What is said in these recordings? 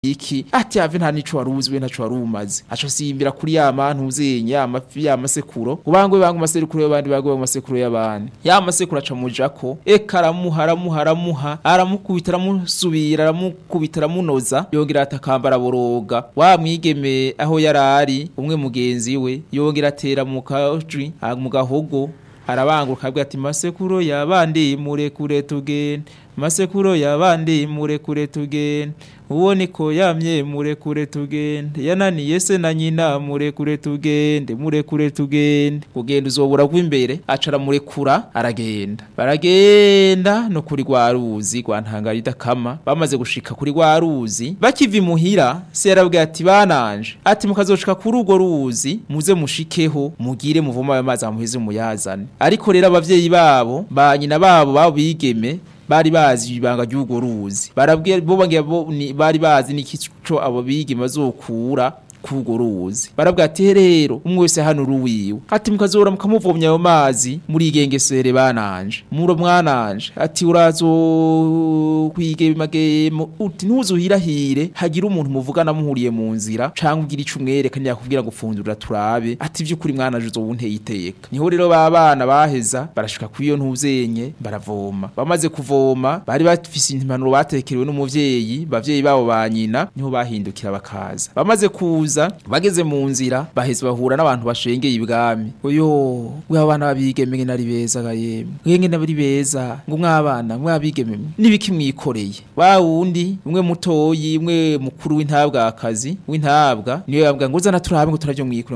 iki ati ave nta nico waruzwe ntaco warumaze aco simbira kuri ya mantu uzenye amafi ya masekuro ubangwe bangu masekuro y'abandi bagwe masekuro y'abandi ya masekuro aca mujako ekaramuha aramukubita aramusubira aramukubita aramunoza yongera atakambara boroga wa mwigeme aho yarari umwe mugenzi we yongera atera mu kajwi mu gahogo arabanguka abwira ati masekuro y'abandi murekure tugende masekuro y'abandi murekure tugende uwo niko yamye murekure tugende yananiye se na nyina murekure tugende kugenda uzobura gw'imbere acara murekura aragenda baragenda no kuri rwa ruzi rwa Ntangarida kama bamaze gushika kuri rwa ruzi bakiva muhira se yarabwiye ati bananje ati mukazoshika kuri urwo ruzi muze mushikeho mugire muvoma amazi amuheze muyazane ariko rero abavyeyi babo ba nyina babo bigeme bari bazi ibanga ry'ugo ruzi barabwiye bo bangiye bari bazi n'ikico abo bigi bazokura kugo ruzi barabwa ati rero umwe wese hano ruwiwe ati mukazora mukamuvomya ayo mazi muri igengesere bananje muro mwananje ati urazo kwige magemo uti ntuzuhirahire hagira umuntu muvugana muhuriye mu nzira canke ugira ico umwereka yakubwira ngo fundura turabe ati vy'ukuri mwananje uzobunteye iteka niho rero babana baheza barashika kwiyo ntuzenye baravoma bamaze kuvoma bari bafise impanuro batekerewe n'umuvyeyi bavyeyi babo banyina niho bahindukira bakaza bamaze kuza bageze mu nzira baheze bahura n'abantu bashengeye ibwami oyo abana babigeme nari beza gayemwe ngenge nabiri beza ngo mwabana mwabigeme nibiki mwikoreye wa wundi umwe mutoyi umwe mukuru w'intabwakazi w'intabwa niyo yabwa ngo uzana turabe ngo turavyo mwikure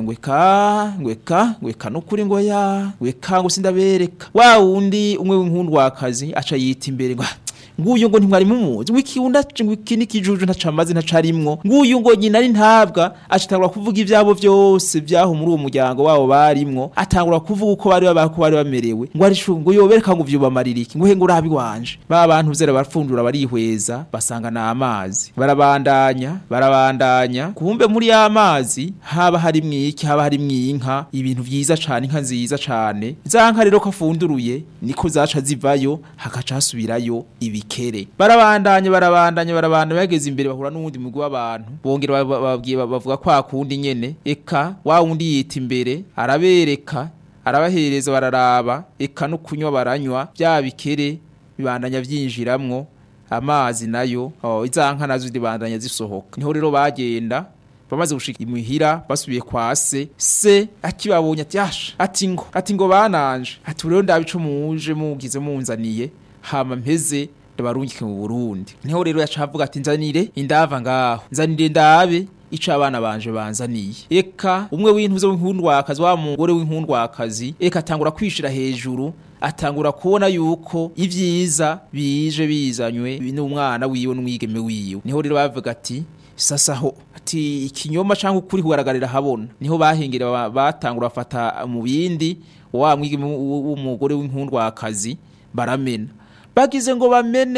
ngweka no kuri ngo ya ngweka ngo sindabereka wa wundi umwe w'inkundwakazi aca yita imbere ngo nguyu ngo ntimwari mumuzi wikiunda ngwikini kijuju ntacamaze ntacarimwo nguyu ngo nyina ari ntabwa acitangura kuvuga ivyabo vyose vyaho muri uwo muryango wabo barimwo atangura kuvuga uko bari bamerewe ngo ari shungu yobereka ngo vyubamarira ngo he ngo urabi wanje ba bantu zera barafundura barihweza basanga na amazi barabandanya kumbe muri amazi haba hari mwiki haba hari mwinka ibintu vyiza cane inka nziza cane zanka rero ko afunduruye niko zaca zivayo hakaca hasubirayo ibikere barabandanya bageze imbere bahura n'uwundi mugwi w'abantu bongera bavuga kwa kundi nyene eka wa wundi yita imbere arabereka arabahereza bararaba eka no kunywa baranywa bya bikere bibandanya vyinjiramwo amazi nayo izanka nazo zibandanya zisohoka niho rero bagenda bamaze gushika imuhira basubiye kwa se akibabonye ati ngo bananje ati rero ndabico muje mugize munzaniye hama mpeze ndabarungike mu Burundi niho rero yacavuga ati nzanire indava ngaho nzanire ndabe ico abana banje banzaniye eka umwe w'intuzo w'inkundwakazi wa mugore w'inkundwakazi eka atangura kwishira hejuru atangura kubona yuko ivyiza bije bizanywe n'umwana wiwe n'umwigeme wiwe niho rero bavuga ati sasaho ati ikinyoma canke ukuri kugaragarira habona niho bahengera batangura bafata mu bindi wa mwigeme w'umugore w'inkundwakazi baramena bagize ngo bamene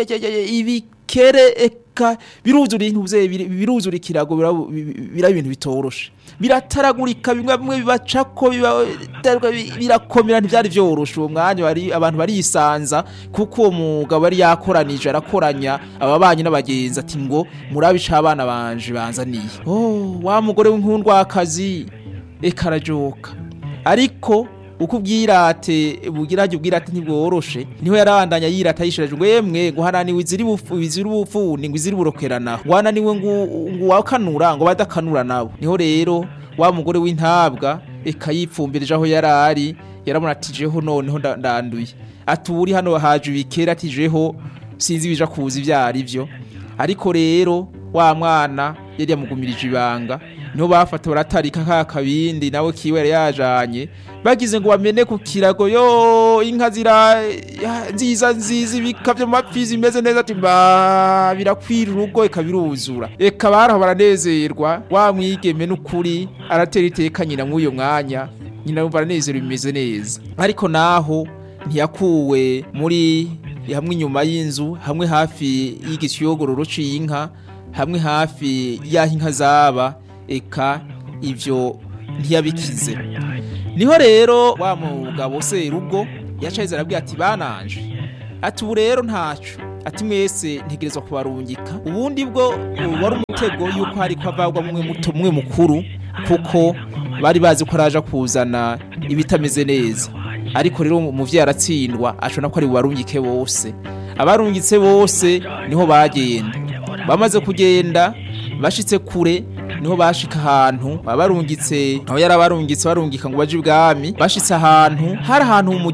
ibikere eka biruzura ikirago bira ibintu bitoroshe birataragurika bimwe bibacako birakomera ntivyari vyoroshe uwo mwanya bari abantu barisanza kuko uwo mugabo ari yakoranije arakoranya ababanyi n'abagenzi ati ngo murabica abana banje banzaniye wa mugore w'inkundwakazi eka arajoka ariko uko ubwirate ubwirate ntibworoshe niho yarabandanya yirata yishireje ngo yemwe guharani wiziri bufuni ngo iziri burokerana ngwana niwe ngo wakanura ngo badakanura nabo niho rero wa mugore w'intabwa ekayipfumbirije aho yarari yaramuratijeho noneho ndanduye aturi hano haje ibikera atijeho sinzi bija kuza ivyari byo ariko rero wa mwana yari yamugumirije ibanga niho bafata baratarika kakabindi nawe kiwe yajanye bagize ngo bamene ku kirago inka zira nziza bikavye mapfizi imeze neza ati birakwira urugo ikabiruzura eka baraho baranezerwa wa mwigeme n'ukuri aratera iteka nyina mw'uyo mwanya nyina yumva aranezerwa bimeze neza ariko naho ntiyakuwe muri hamwe inyuma y'inzu hamwe hafi y'igiciyogororo c'inka hamwe hafi y'aho inka zaba eka ivyo ntiyabikize niho rero wa mugabo Serugo yacayize arabwiye ati bananje ati ubu rero ntaco ati mwese ntegerezwa kubarungika. Ubundi bwo wari umutego yuko hariko avagwa mwe mukuru, kuko bari bazi ko araja kuzana ibitameze neza. Ariko rero umuvyeyi aratsindwa, acona ko ari bubarungike bose. Abarungitse bose niho bagenda. Bamaze kugenda bashitse kure niho bashika ahantu abarungitse, aho yarabarungitse barungika ngo baje ibwami. Bashitse ahantu hari ahantu mu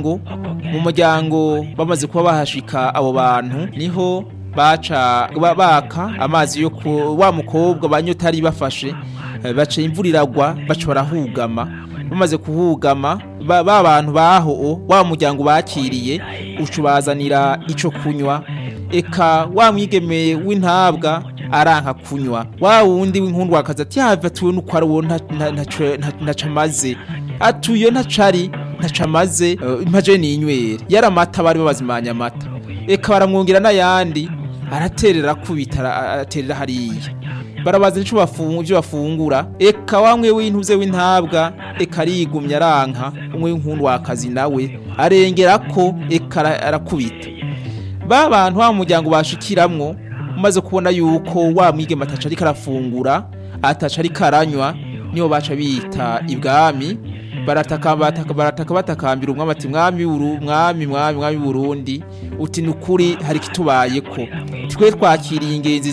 muryango bamaze kuba bahashika abo bantu, niho baca baka amazi yo wa mukobwa banyotari bafashe, baca imvura iragwa, baca barahugama. Bamaze kuhugama ba bantu baho wa muryango bakiriye ucubazanira ico kunywa. Eka wa mwigeme w'intabwa aranka kunywa. Wa wundi w'inkundwa akaza ati yava tuwe nuko ari wo ntacamaze, atuye ntacamaze impaje n'inywere. Yaramata bari babazimanya amata. Eka baramwongera n'ayandi, araterera kubita, aterera hariya. Barabaza nico bafungura. Eka wamwe w'intuze w'intabwa eka arigumya aranka. Umwe w'inkundwa akazi nawe arengerako, eka arakubita. Ba bantu wa muryango bashikiramwo, umaze kubona yuko wa mwigeme ataca ariko arafungura, ataca ariko aranywa, niho baca bita ibwami. Batakambira umwami ati mwami Burundi, uti nukuri hari kitubayeko. Twe twakiriye ingenzi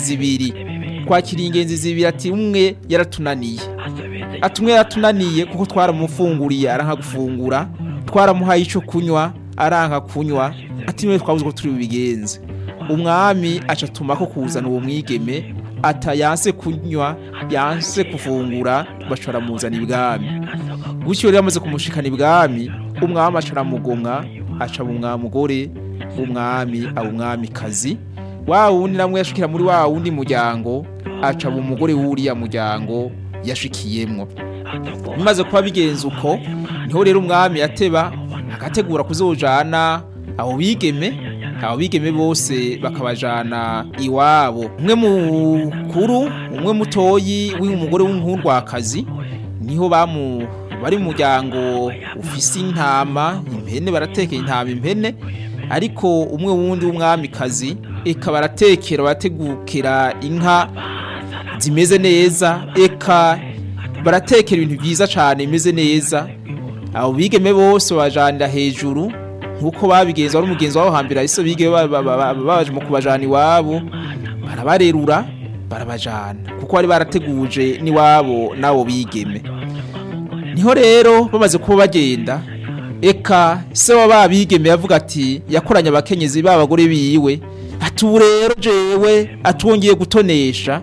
zibiri, ati umwe yaratunaniye. Ati umwe yaratunaniye kuko twaramufunguriye aranka gufungura, twaramuhaye ico kunywa aranka kunywa. Ati mwe twabuze ko turi bigenze. Umwami aca tumako kuzana uwo mwigeme, yanse kunywa yanse kufungura, bashora muzana ibwami. Gutyo rero amaze kumushikana ibwami, umwami aca aramugomwa, aca umwamugore umwami umwami kazi. Wa wundi namwe yashikira muri wa wundi muryango, aca umugore w'uriya muryango yashikiyemwo. Bimaze kuba bigenze uko, niho rero umwami yateba agategura kuzojana abo bigeme bose bakabajana iwabo. Umwe mukuru, umwe mutoyi w'umugore w'inkundwakazi, niho bari mu muryango ufise intama, impene, baratekera intama impene. Ariko umwe wundi w'umwamikazi eka barategukira inka zimeze neza, eka baratekera ibintu byiza cyane bimeze neza. Abo bigeme bose bajanira hejuru nkuko babigenza, wari umugenzi wabo hambira iso bige babaje mu kubajana iwabo, barabarerura barabajana kuko bari barateguje ni wabo nabo bigeme. Niho rero bamaze kuba bagenda, eka se wababigeme yavuga ati yakoranya abakenyezi b'abagore biwe, ati rero jewe atwongeye gutonesha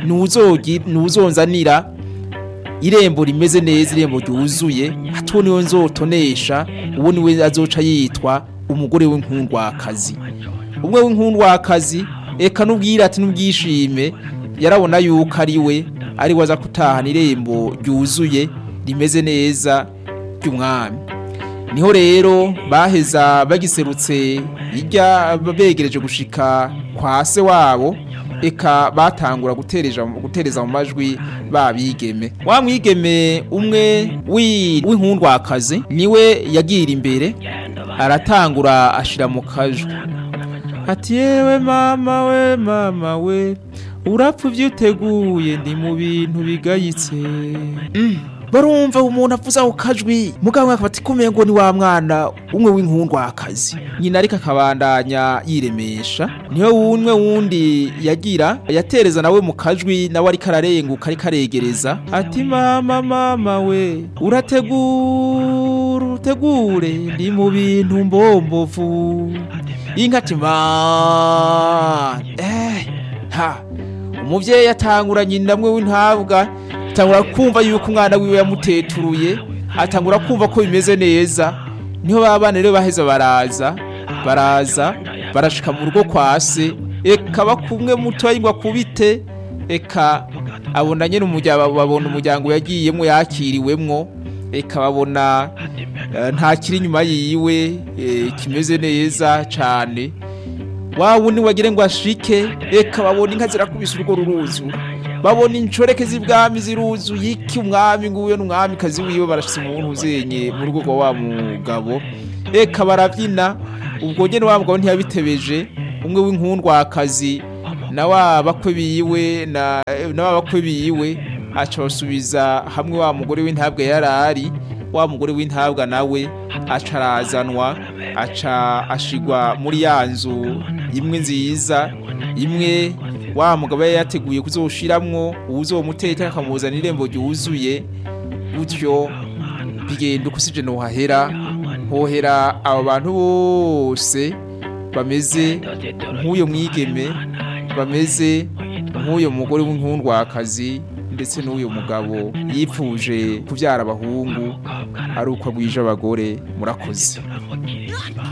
nuzonzanira irembo rimeze neza, irembo ryuzuye, ati niwe nzotonesha, uwo niwe azoca yitwa umugore w'inkundwakazi. Umwe w'inkundwakazi eka nubwira ati nubwishime, yarabona yuko ari waza kutahana irembo ryuzuye rimeze neza ry'umwami. Niho rero baheza bagiserutse irya begereje gushika kwa se wabo, eka batangura gutereza mu majwi babigeme. Wa mwigeme umwe w'inkundwakazi niwe yagira imbere, aratangura ashira mu kajwi ati yewe mama we urapfa vyuteguye, ndi mu bintu bigayitse. Barumva umuntu avuza ku kajwi, mugabo akabati kumengo ni wa mwana umwe w'inkundwakazi. Nyina ariko akabandanya yiremesha. Niho wundi yatereza nawe mu kajwi, nawe ariko ararenguka ariko aregereza ati mama we urategure, ndi mu bintu mbombovu. Inka ati umuvyeyi atangura nyina mwe w'intabwa, atangura kumva yuko umwana wiwe yamuteturuye, atangura kumva ko bimeze neza. Niho babana rero baheza barashika mu rugo kwa se, eka bakumwe muto yingwa kubite, eka abona nyene babona umuryango yagiyemwo yakiriwemwo, eka babona nta kiri nyuma yiwe kimeze neza cane. Wa wundi wagire ngo ashike, eka babona inka zirakubise urugo ruruzu, babona incoreke z'ibwami ziruzuye, iki umwami nguyo n'umwami kazi wiwe barashitse umuntu uzenye mu rugo wa mugabo, eka baravyina. Ubwo nyene wa mugabo ntiyabitebeje, umwe w'inkundwakazi na wabakwe biwe na wabakwe biwe aca basubiza hamwe wa mugore w'intabwa yarari wa mugore w'intabwa nawe aca arazanwa aca ashigwa muri ya nzu imwe nziza imwe wa mugabo yateguye kuzoshiramwo uzomuteka akamuzana irembo ryuzuye gutyo bigenda ukusije no hohera abo bantu bose bameze nk'uyo mwigeme bameze nk'uyo mugore w'inkundwakazi ndetse n'uyo mugabo yipfuje kubyara abahungu ari uko agwije abagore murakoze.